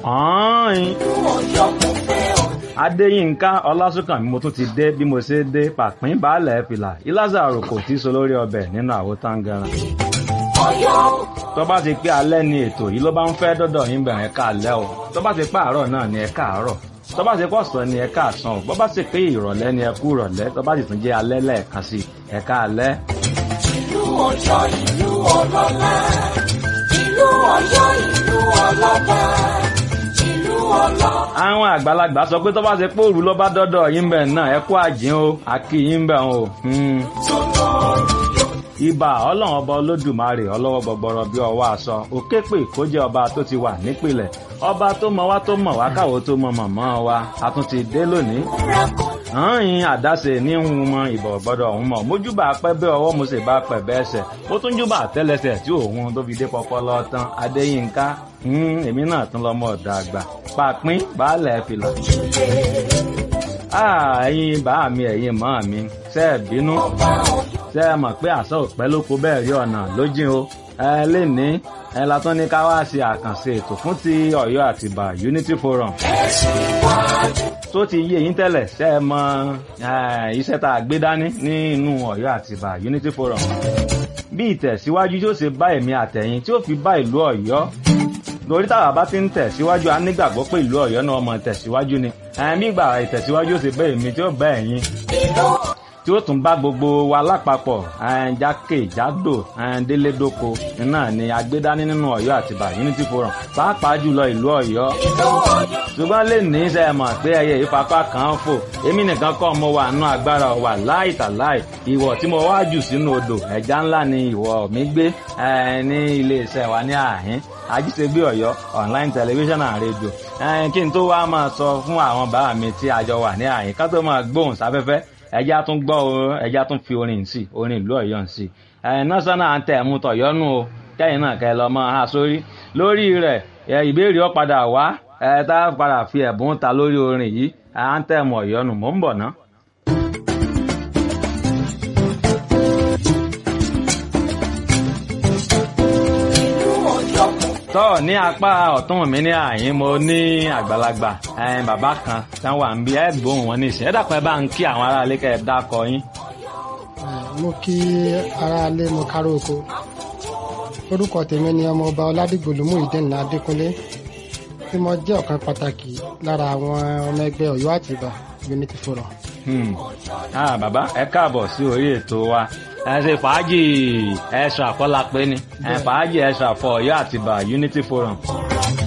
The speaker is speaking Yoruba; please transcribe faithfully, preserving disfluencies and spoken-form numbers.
hàn-án. Adéyínká Ọlásùnkànmí mo tún ti dé bí mo ṣe dé pàpín baálẹ̀ fìlà ìlázàrò kò tí so lórí ọbẹ̀ nínú àwo táǹgàrà. Tó bá ti pé alẹ́ ni ètò yìí ló bá ń fẹ́ dọ́dọ̀ yín bẹ̀rẹ̀ ẹ̀ka alẹ́ o. Tó bá ti pé àárọ̀ náà ni ẹ̀ka àárọ̀. Tó bá ti pé ọ̀sán ni ẹ̀ka àsán o. Bó bá ti pé ìrọ̀lẹ́ ni ẹ̀kú ìrọ̀lẹ́. Tó bá ti tún jẹ́ alẹ́ lẹ́ẹ̀kan sí ẹ̀ka alẹ́. Ìlú Ọ̀yọ́ ìlú ọlọ́lá, ìlú Ọ̀yọ́ ìlú ọlọ́ba, ìlú ọlọ́. Àwọn àgbàlagbà sọ pé tó bá ti pé òru ló bá dọ́dọ̀ yín bẹ̀ náà ẹ kú àjín o, àkí yín bẹ̀ o. Ìbà Ọlọ́run ọba Olódùmarè ọlọ́wọ́ gbọgbọrọ bí ọwọ́ aṣọ òkè pé kó jẹ́ ọba tó ti wà nípìlẹ̀ ọba tó mọ wá tó mọ̀ wá káwo tó mọ mọ̀mọ́ wa a tún ti dé lónìí. Ààyìn àdáṣe ní ń mọ ìbọ̀ gbọ́dọ̀ ọ̀hún mọ̀ mójúbà pẹ́ bẹ́ ọwọ́ mo sì bá pẹ̀ bẹ́ ẹsẹ̀ ó tún júbà tẹ́lẹsẹ̀ tí òun tó fi dé pọpọlọ tán Adéyínká èmi náà tún lọ́mọ ọ̀dọ̀ àgbà pàpín baálẹ̀ fìlà. Ẹ̀yin bá mi ẹ̀yin mọ́ mi ṣe é bínú ṣe é mọ̀ pé àṣà òpẹ́ ló kó bẹ́ẹ̀ rí ọ̀nà lójìn o ẹ lè ní ẹ la tún ní ká wá ṣe àkànṣe ètò fún ti Ọ̀yọ́ Àtìbà Unity Forum. Tó ti yé yín tẹ́lẹ̀ ṣe é mọ̀ iṣẹ́ tá a gbé dání nínú Ọ̀yọ́ Àtìbà Unity Forum. Bí ìtẹ̀síwájú tí ó ṣe bá èmi àtẹ̀yin tí ó fi bá ìlú Ọ̀yọ́ lórí táwa bá ti ń tẹ̀síwájú a nígbàgbọ́ pé ìlú Ọ̀yọ́ náà mọ̀ tẹ̀síwájú ni ẹ̀mí ìgbà ìtẹ̀síwájú ó ṣe bá èmi tí ó bá ẹ̀yin tí ó tún bá gbogbo wa lápapọ̀ jákèjádò délédoko náà ni agbédání nínú Ọ̀yọ́ Àtìbà Unity Forum pàápàá jùlọ ìlú Ọ̀yọ́. Ṣùgbọ́n lè ní í ṣe mọ̀ pé ẹyẹ ìfapá kan fò èmi nìkan kọ́ mo wà nínú agbára wà láì tàláì ìwọ̀ tí mo wá jù sínú odò ẹja ńlá ni ìwọ̀ mi gbé ní iléeṣẹ́ wa ní àhín Ajíṣebí Ọ̀yọ́ online television and radio. Kí n tó wá máa sọ fún àwọn bàbá mi tí a jọ wà ní àhín ká tó máa gbóhùn sáfẹ́fẹ́ ẹjá tún gbọ́ o ẹjá tún fi orin sí orin ìlú Ọ̀yọ́ sí ẹ national anthem tọ̀yọ́nù o kẹ́yìn náà kẹ́ lọ mọ́ ha sórí lórí rẹ̀ ìbéèrè ó padà wá ẹ tá a padà fi ẹ̀bùn ta lórí orin yìí anthem Ọ̀yọ́nù mò ń bọ̀ ná. Tọ́ ní apá ọ̀tún mi ní àyín mo ní àgbàlagbà bàbá kan tán wà ń bí ẹ̀gbọ́n wọn nísìn ẹ dákun ẹ bá ń kí àwọn aráalé kẹ́ ẹ dákọ yín. Mo kí aráalé mo kárò oko orúkọ tèmi ni ọmọọba Ọládìgbòlú Muyideen Adékúnlé tí mo jẹ́ ọ̀kan pàtàkì lára àwọn ọmọ ẹgbẹ́ Ọ̀yọ́ Àtìbà Unity Forum. Ah, bàbá ẹ káàbọ̀ sí orí ètò wa ẹ ṣe fàájì ẹ̀ṣọ́ àkọ́lápẹ́ ni fàájì ẹ̀ṣọ́ àfọ Ọ̀yọ́ Àtìbà Unity Forum.